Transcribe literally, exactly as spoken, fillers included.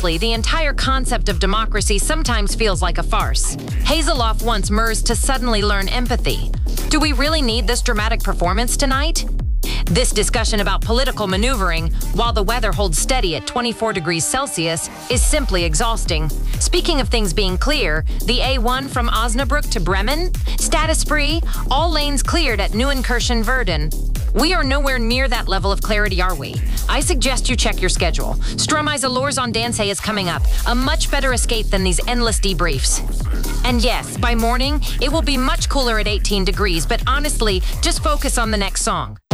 Honestly, the entire concept of democracy sometimes feels like a farce. Hazeloff wants Murs to suddenly learn empathy. Do we really need this dramatic performance tonight? This discussion about political maneuvering, while the weather holds steady at twenty-four degrees Celsius, is simply exhausting. Speaking of things being clear, the A one from Osnabrück to Bremen? Status free, all lanes cleared at Neuenkirchen-Werden. We are nowhere near that level of clarity, are we? I suggest you check your schedule. Stromae Lours on Danzig is coming up, a much better escape than these endless debriefs. And yes, by morning, it will be much cooler at eighteen degrees, but honestly, just focus on the next song.